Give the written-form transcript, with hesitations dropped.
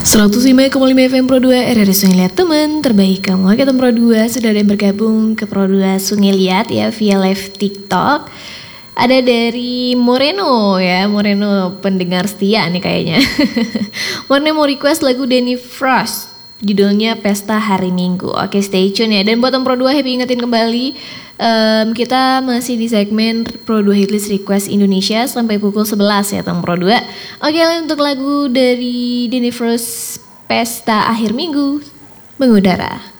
105,5 FM Pro 2 RRI Sungai Liat, teman terbaik kamu. Oke, teman Pro 2 sudah ada yang bergabung ke Pro 2 Sungai Liat ya via live TikTok. Ada dari Moreno ya, Moreno pendengar setia nih kayaknya. Moreno mau request lagu Danny Frost, judulnya Pesta Hari Minggu. Oke, stay tune ya. Dan buat Pro 2 happy ingetin kembali, kita masih di segmen Pro 2 Hitlist Request Indonesia sampai pukul 11 ya Teman Pro 2. Oke, untuk lagu dari Danny Frost Pesta Akhir Minggu mengudara.